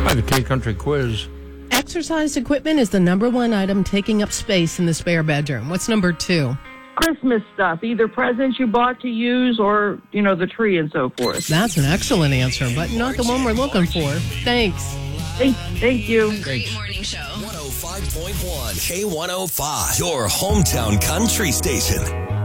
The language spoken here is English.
By the K-Country quiz. Exercise equipment is the number one item taking up space in the spare bedroom. What's number 2? Christmas stuff, either presents you bought to use or, the tree and so forth. That's an excellent answer, but not the one we're looking for. Thanks. Thank you. Great morning show. 105.1 K105, your hometown country station.